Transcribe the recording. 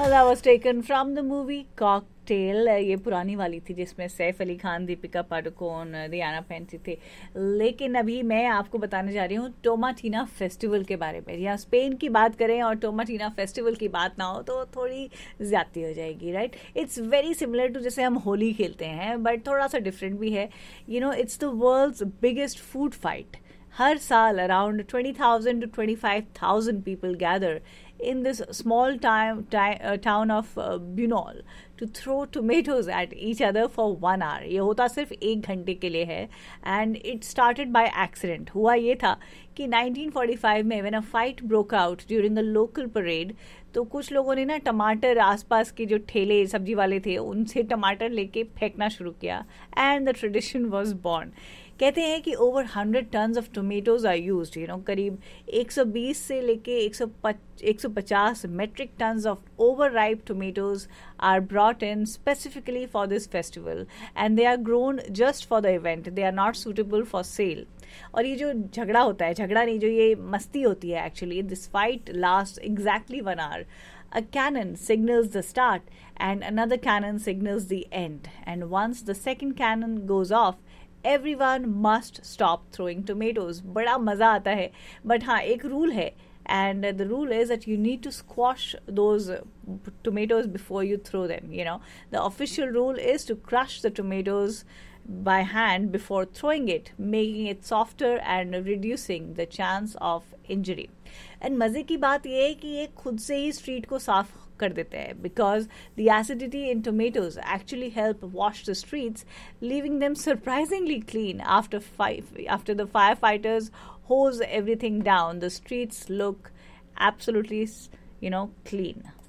That was taken from the movie Cocktail. ये पुरानी वाली थी जिसमें सैफ अली खान, दीपिका पादुकोण, डियाना पेंटी थे. लेकिन अभी मैं आपको बताने जा रही हूँ टोमाटीना फेस्टिवल के बारे में. यहाँ स्पेन की बात करें और टोमाटीना फेस्टिवल की बात ना हो तो थोड़ी ज़्यादती हो जाएगी, right. It's very similar to जैसे हम होली खेलते हैं, बट थोड़ा सा डिफरेंट भी है. It's the world's biggest food fight. हर साल around 20,000 to 25,000 people gather in this small town of Bunol to throw tomatoes at each other for 1 hour. ये होता सिर्फ 1 घंटे के लिए है. And it started by accident. हुआ ये था कि 1945 में when a fight broke out during a local parade, तो कुछ लोगों ने ना टमाटर, आसपास के जो ठेले सब्जी वाले थे उनसे टमाटर लेके फेंकना शुरू किया. And the tradition was born. कहते हैं कि over 100 tons of tomatoes are used. करीब 120 से लेके 150 metric tons of over ripe tomatoes are brought in specifically for this festival and they are grown just for the event. They are not suitable for sale. और ये जो झगड़ा होता है, झगड़ा नहीं, जो ये मस्ती होती है actually, this fight last exactly 1 hour. A cannon signals the start and another cannon signals the end. And once the second cannon goes off, everyone must stop throwing tomatoes. बड़ा मज़ा आता है. बट हाँ, एक रूल है. And the rule is that you need to squash those tomatoes before you throw them. The official rule is to crush the tomatoes by hand before throwing it, making it softer and reducing the chance of injury. And मज़े की बात ये है कि ये खुद से ही street को साफ कर देते हैं, because the acidity in tomatoes actually help wash the streets, leaving them surprisingly clean. After the firefighters hose everything down, the streets look absolutely, clean.